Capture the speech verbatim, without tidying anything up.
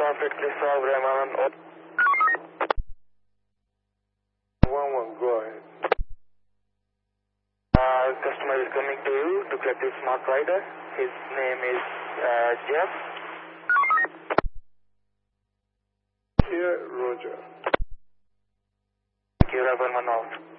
perfectly solved, Raymond. one one, go ahead. Uh, customer is coming to you to collect his smart rider. His name is uh, Jeff. Here, Roger. Thank you, Raymond out.